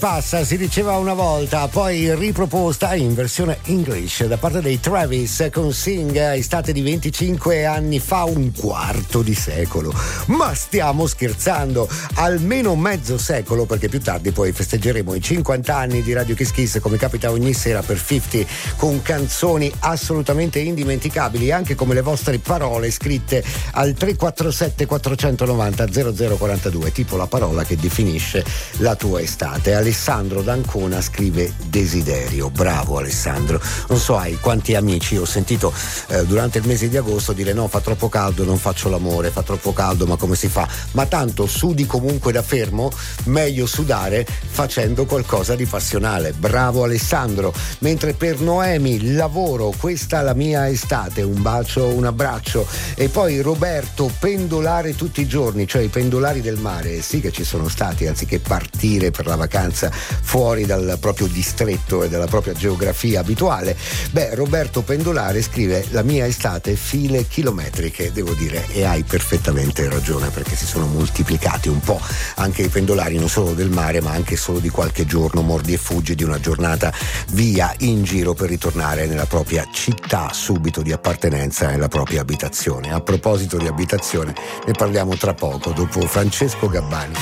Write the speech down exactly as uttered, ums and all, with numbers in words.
Passa, si diceva una volta, poi riproposta in versione English da parte dei Travis con Sing, estate di venticinque anni fa, un quarto di secolo. Ma stiamo scherzando, almeno mezzo secolo, perché più tardi poi festeggeremo i cinquanta anni di Radio Kiss Kiss, come capita ogni sera per cinquanta, con canzoni assolutamente indimenticabili, anche come le vostre parole scritte al tre quattro sette quattro nove zero zero zero quattro due, tipo la parola che definisce la tua estate. Alessandro d'Ancona scrive desiderio. Bravo Alessandro. Non so ai quanti amici ho sentito eh, durante il mese di agosto dire no, fa troppo caldo, non faccio l'amore, fa troppo caldo, ma come si fa? Ma tanto sudi comunque da fermo, meglio sudare facendo qualcosa di passionale. Bravo Alessandro. Mentre per Noemi, lavoro, questa la mia estate, un bacio, un abbraccio. E poi Roberto, pendolare tutti i giorni, cioè i pendolari del mare, sì che ci sono stati, anziché partire per la vacanza fuori dal proprio distretto e dalla propria geografia abituale. Beh, Roberto pendolare scrive la mia estate file chilometriche, devo dire, e hai perfettamente ragione, perché si sono moltiplicati un po' anche i pendolari, non solo del mare ma anche solo di qualche giorno mordi e fuggi di una giornata via in giro per ritornare nella propria città subito di appartenenza, nella propria abitazione. A proposito di abitazione, ne parliamo tra poco dopo Francesco Gabbani.